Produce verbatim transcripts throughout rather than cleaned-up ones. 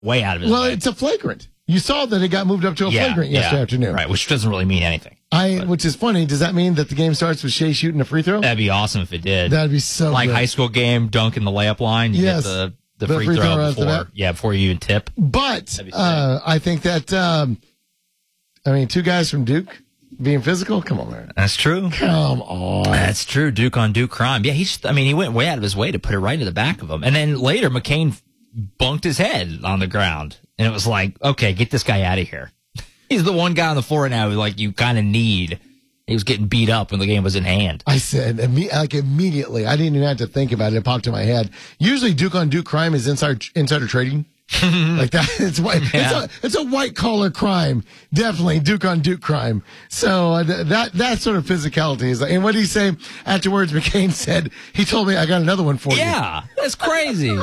way out of his Well, way. it's a flagrant. You saw that it got moved up to a yeah, flagrant yeah, yesterday afternoon. Right, which doesn't really mean anything. I, but. Which is funny. Does that mean that the game starts with Shea shooting a free throw? That'd be awesome if it did. That'd be so like good. high school game, dunk in the layup line. You Yes. get the, the, The free, free throw, throw after before, that. yeah, before you even tip. But be uh, I think that, um, I mean, two guys from Duke being physical. Come on, man. That's true. Come on. That's true. Duke on Duke crime. Yeah, he's. I mean, he went way out of his way to put it right to the back of him, and then later McCain bunked his head on the ground, and it was like, okay, get this guy out of here. He's the one guy on the floor now who, like, you kind of need. He was getting beat up when the game was in hand. I said, imme- like, immediately. I didn't even have to think about it. It popped in my head. Usually, Duke on Duke crime is inside, insider trading. like that. It's white. Yeah. It's a, it's a white collar crime. Definitely Duke on Duke crime. So uh, th- that, that sort of physicality is like, and what did he say afterwards? McCain said, he told me I got another one for you. Yeah, that's crazy.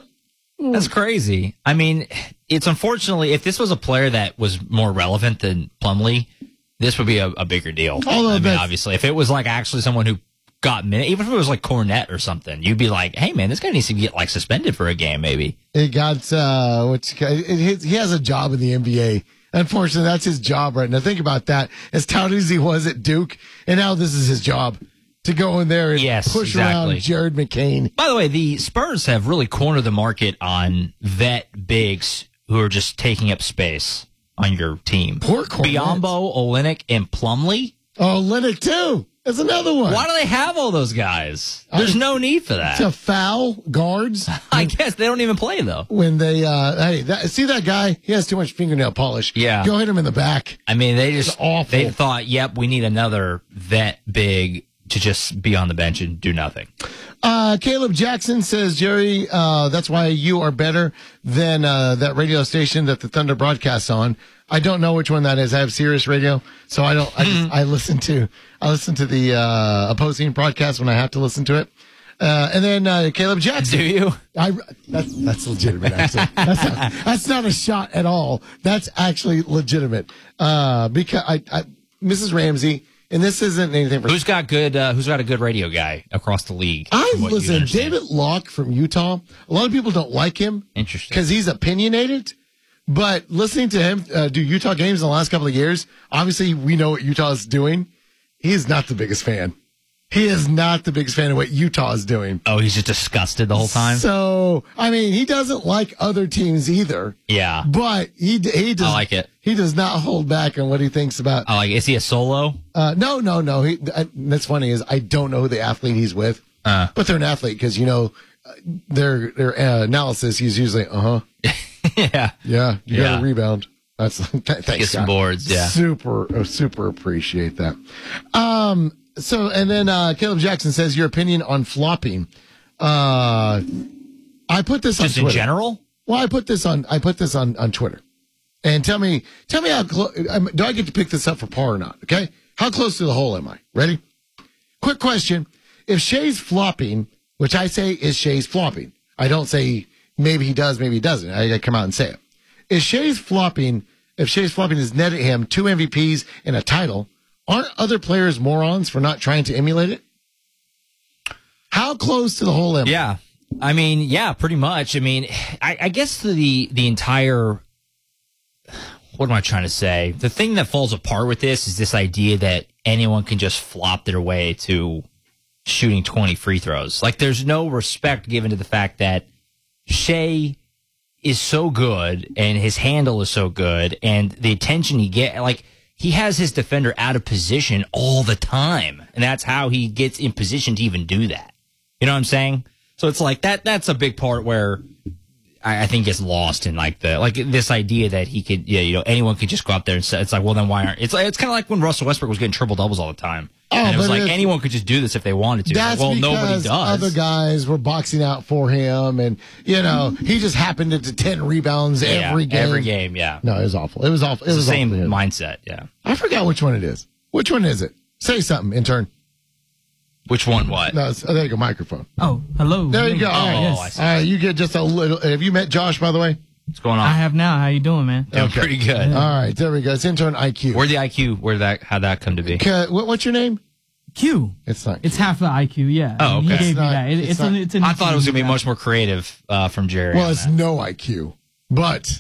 That's crazy. I mean, it's unfortunately, if this was a player that was more relevant than Plumlee, this would be a, a bigger deal. Although I mean, that's- obviously, if it was like actually someone who got minutes, even if it was like Cornette or something, you'd be like, hey man, this guy needs to get like suspended for a game, maybe. It got, uh, what's, it, it, he has a job in the N B A. Unfortunately, that's his job right now. Think about that. As touted as he was at Duke, and now this is his job to go in there and Yes, push exactly. around Jared McCain. By the way, the Spurs have really cornered the market on vet bigs who are just taking up space on your team. Poor Cornette. Biombo, Olynyk, and Plumlee. Oh, Linux too. That's another one. Why do they have all those guys? There's I- no need for that. To foul guards I guess they don't even play though. when they, uh, hey, that, see that guy? He has too much fingernail polish. Yeah. Go hit him in the back. I mean, they just awful. they thought, yep, we need another vet big to just be on the bench and do nothing. Uh, Caleb Jackson says, Jerry, uh, that's why you are better than, uh, that radio station that the Thunder broadcasts on. I don't know which one that is. I have Sirius Radio, so I don't, I just, I listen to, I listen to the, uh, opposing broadcast when I have to listen to it. Uh, and then, uh, Caleb Jackson. Do you? I, that's, that's legitimate, actually. That's not, that's not a shot at all. That's actually legitimate. Uh, because I, I, Missus Ramsey, and this isn't anything for Who's got good? Uh, who's got a good radio guy across the league? I from what you listen, understand? David Locke from Utah. A lot of people don't like him. Interesting. Because he's opinionated. But listening to him uh, do Utah games in the last couple of years, obviously we know what Utah is doing. He is not the biggest fan. He is not the biggest fan of what Utah is doing. Oh, he's just disgusted the whole time. So, I mean, he doesn't like other teams either. Yeah, But he he does I like it. He does not hold back on what he thinks about. I like. Is he a solo? Uh, no, no, no. He, uh, that's funny is I don't know who the athlete he's with, Uh. but they're an athlete because you know uh, their their uh, analysis. He's usually uh huh. yeah. Yeah, you Yeah. got a rebound. That's th- thanks. Get some Scott. boards, yeah. super, uh, super appreciate that. Um. So, and then uh, Caleb Jackson says your opinion on flopping. Uh, I put this Just on in Twitter. general. Well, I put this on. I put this on on Twitter, and tell me, tell me how close. Do I get to pick this up for par or not? Okay, how close to the hole am I? Ready? Quick question: if Shea's flopping, which I say is Shea's flopping, I don't say maybe he does, maybe he doesn't. I, I come out and say it. If Shea's flopping, if Shea's flopping has netted him two M V Ps and a title, aren't other players morons for not trying to emulate it? How close to the hole am I? Yeah. I mean, yeah, pretty much. I mean, I, I guess the the entire what am I trying to say? The thing that falls apart with this is this idea that anyone can just flop their way to shooting twenty free throws. Like, there's no respect given to the fact that Shea is so good and his handle is so good and the attention he get, like, he has his defender out of position all the time. And that's how he gets in position to even do that. You know what I'm saying? So it's like that, that's a big part where I, I think gets lost in like the, like this idea that he could, yeah, you know, anyone could just go up there and say, it's like, well, then why aren't, it's like, it's kind of like when Russell Westbrook was getting triple doubles all the time. Oh, and it was but like it's- anyone could just do this if they wanted to. That's Like, well, because nobody does. other guys were boxing out for him, and you know he just happened to ten rebounds Yeah, every game. Every game, yeah. No, it was awful. It was awful. It It's was the same awful. mindset, yeah. I forgot which one it is. Which one is it? Say something, intern. Which one? What? No, it's, oh, there you go, microphone. Oh, hello. There you go. All right. Oh, I see. All right, you get just a little. Have you met Josh, by the way? What's going on? I have now. How you doing, man? Doing pretty good. All right, there we go. It's intern I Q. Where the I Q? Where that? How that come to be? Okay, what, what's your name? Q. It's not. It's half the I Q, yeah. Oh, He okay. gave It's me not- that. It, it's it's, not- a, it's a I thought it was gonna be new much more creative uh, from Jerry. well, on it's that. no I Q. But